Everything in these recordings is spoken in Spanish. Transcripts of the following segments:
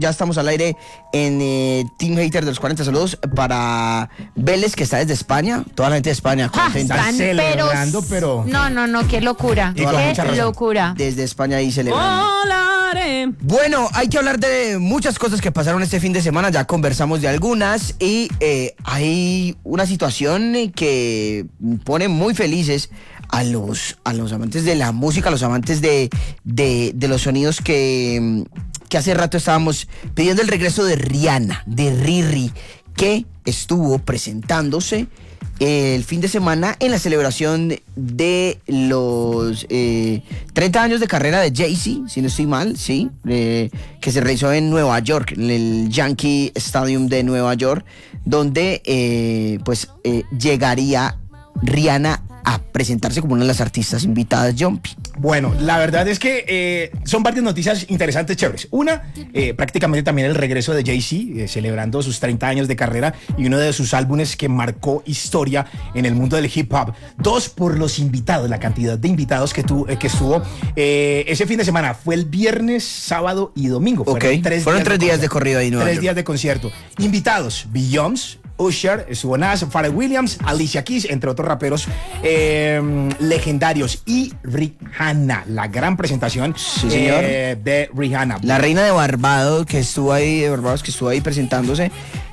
Ya estamos al aire en Team Hater de los 40 saludos para Vélez, que está desde España. Toda la gente de España contenta. Están celebrando, pero... No, qué locura. Qué locura. Desde España ahí celebrando. Bueno, hay que hablar de muchas cosas que pasaron este fin de semana. Ya conversamos de algunas y hay una situación que pone muy felices a los amantes de la música, a los amantes de los sonidos que hace rato estábamos pidiendo el regreso de Rihanna, de Riri, que estuvo presentándose el fin de semana en la celebración de los 30 años de carrera de Jay-Z, si no estoy mal, sí, que se realizó en Nueva York, en el Yankee Stadium de Nueva York, donde llegaría Rihanna a presentarse como una de las artistas invitadas, Jumpy. Bueno, la verdad es que son varias noticias interesantes, chéveres. Una, prácticamente también el regreso de Jay-Z, celebrando sus 30 años de carrera y uno de sus álbumes que marcó historia en el mundo del hip hop. Dos, por los invitados, la cantidad de invitados que estuvo ese fin de semana. Fue el viernes, sábado y domingo. Fueron tres días de corrido ahí, ¿no? 3 días de concierto. Invitados, Beyoncé, Usher, estuvo Nas, Pharrell Williams, Alicia Keys, entre otros raperos legendarios, y Rihanna, la gran presentación, sí, señor, de Rihanna. La reina de Barbados que estuvo ahí presentándose,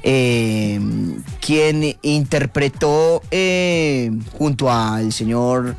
quien interpretó junto al señor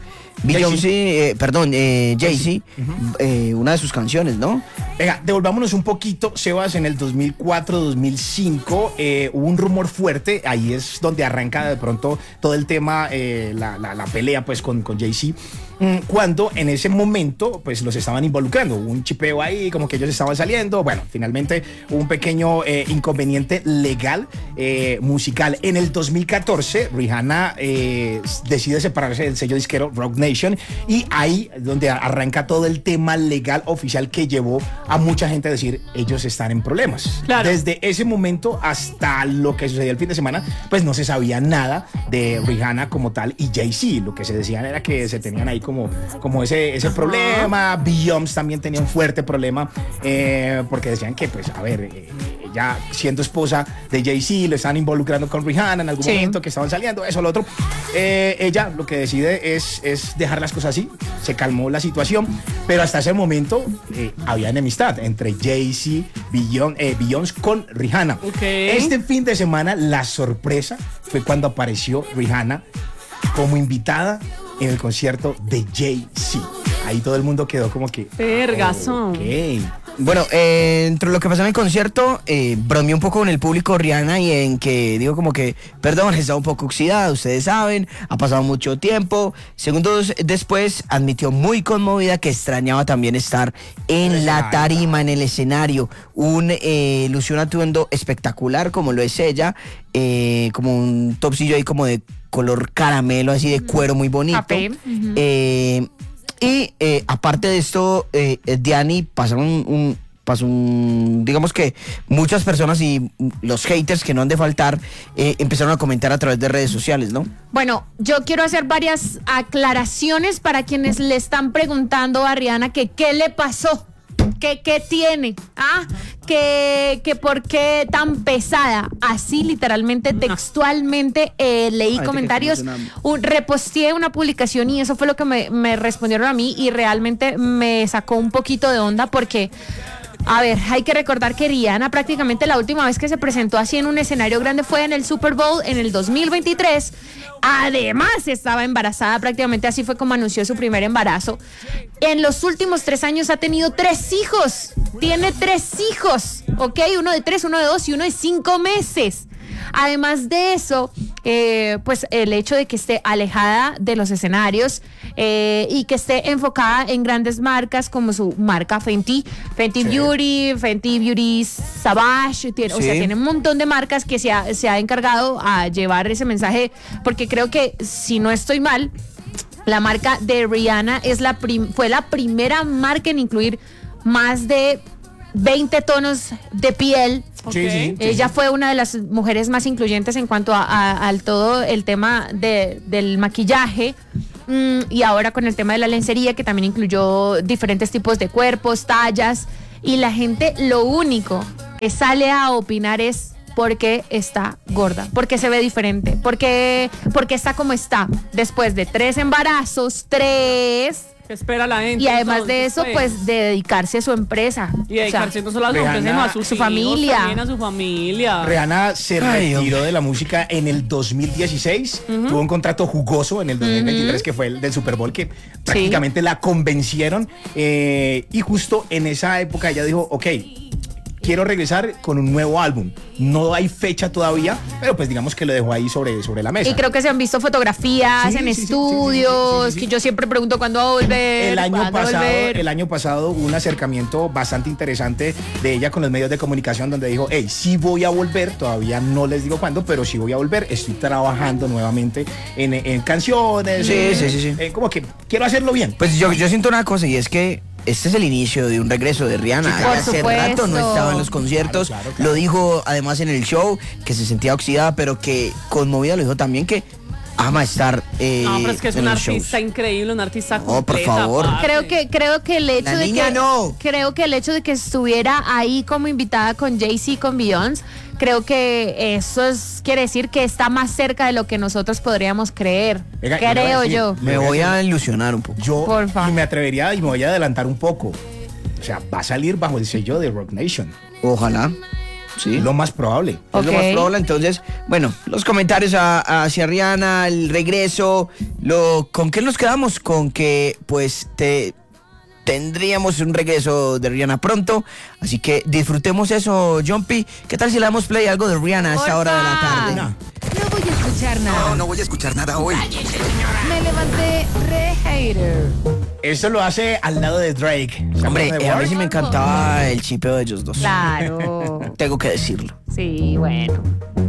Jay-Z, una de sus canciones, ¿no? Venga, devolvámonos un poquito, Sebas. En el 2004-2005 hubo un rumor fuerte, ahí es donde arranca de pronto todo el tema, la pelea pues con Jay-Z, cuando en ese momento pues los estaban involucrando, hubo un chipeo ahí, como que ellos estaban saliendo. Bueno, finalmente hubo un pequeño inconveniente legal, musical. En el 2014 Rihanna decide separarse del sello disquero Roc Nation, y ahí es donde arranca todo el tema legal oficial que llevó a mucha gente a decir, ellos están en problemas. Claro. Desde ese momento hasta lo que sucedió el fin de semana, pues no se sabía nada de Rihanna como tal y Jay-Z. Lo que se decían era que se tenían ahí como ese problema. Beyoncé también tenía un fuerte problema, porque decían que, pues, a ver, ya siendo esposa de Jay-Z, lo están involucrando con Rihanna en algún momento, que estaban saliendo, eso, lo otro. Ella lo que decide es dejar las cosas así. Se calmó la situación, pero hasta ese momento había enemistad entre Jay-Z, Beyoncé con Rihanna. Este fin de semana la sorpresa fue cuando apareció Rihanna como invitada en el concierto de Jay-Z. Ahí todo el mundo quedó como que... Vergazón. Bueno, entre lo que pasó en el concierto, bromeé un poco con el público Rihanna, y en que digo como que, perdón, está un poco oxidada, ustedes saben, ha pasado mucho tiempo. Segundos después admitió muy conmovida que extrañaba también estar en la tarima, en el escenario. Lució un atuendo espectacular, como lo es ella, como un topsillo ahí como de color caramelo, así de cuero muy bonito. Y aparte de esto, Diani, digamos que muchas personas y los haters que no han de faltar empezaron a comentar a través de redes sociales, ¿no? Bueno, yo quiero hacer varias aclaraciones para quienes le están preguntando a Rihanna que qué le pasó, que qué tiene, que por qué tan pesada. Así literalmente, textualmente, leí comentarios, reposteé una publicación y eso fue lo que me respondieron a mí, y realmente me sacó un poquito de onda porque... A ver, hay que recordar que Rihanna prácticamente la última vez que se presentó así en un escenario grande fue en el Super Bowl en el 2023. Además estaba embarazada, prácticamente así fue como anunció su primer embarazo. En los últimos 3 años ha tenido 3 hijos. Tiene 3 hijos, ¿ok? Uno de 3, uno de 2 y uno de 5 meses. Además de eso, pues el hecho de que esté alejada de los escenarios y que esté enfocada en grandes marcas como su marca Fenty Beauty, Fenty Beauty Savage, o sea, tiene un montón de marcas que se ha encargado a llevar ese mensaje, porque creo que, si no estoy mal, la marca de Rihanna fue la primera marca en incluir más de 20 tonos de piel. Ella fue una de las mujeres más incluyentes en cuanto al todo el tema del maquillaje, y ahora con el tema de la lencería, que también incluyó diferentes tipos de cuerpos, tallas, y la gente lo único sale a opinar es porque está gorda, porque se ve diferente, porque está como está, después de 3 embarazos, 3... ¿Qué espera la gente? Y además de eso, pues, de dedicarse a su empresa. Y dedicarse no solo a su empresa, sino a su familia. También a su familia. Rihanna se retiró de la música en el 2016. Tuvo un contrato jugoso en el 2023, que fue el del Super Bowl, que prácticamente la convencieron. Y justo en esa época ella dijo, ok, quiero regresar con un nuevo álbum. No hay fecha todavía, pero pues digamos que lo dejó ahí sobre la mesa. Y creo que se han visto fotografías en estudios, que yo siempre pregunto cuándo va a volver. El año pasado hubo un acercamiento bastante interesante de ella con los medios de comunicación donde dijo, hey, sí voy a volver, todavía no les digo cuándo, pero sí voy a volver, estoy trabajando nuevamente en canciones. Como que quiero hacerlo bien. Pues yo siento una cosa y es que este es el inicio de un regreso de Rihanna. Hace rato no estaba en los conciertos. Claro. Lo dijo además en el show, que se sentía oxidada, pero que conmovida lo dijo también que ama estar no, pero es que es un artista increíble, un artista completa. Oh, por favor. Creo que el hecho de que creo que el hecho de que estuviera ahí como invitada con Jay-Z y con Beyoncé, creo que eso quiere decir que está más cerca de lo que nosotros podríamos creer. Venga, creo yo. Me voy a ilusionar un poco. Y me atrevería y me voy a adelantar un poco. O sea, va a salir bajo el sello de Roc Nation. Ojalá. Sí. Lo más probable. Es lo más probable. Entonces, bueno, los comentarios hacia Rihanna, el regreso, ¿con qué nos quedamos? Con que, pues, tendríamos un regreso de Rihanna pronto, así que disfrutemos eso, Jumpy. ¿Qué tal si le damos play a algo de Rihanna a esta hora de la tarde? No voy a escuchar nada. No voy a escuchar nada hoy. Me levanté re hater. Esto lo hace al lado de Drake. Hombre, a mí sí me encantaba el chipeo de ellos dos. Claro. Tengo que decirlo. Sí, bueno.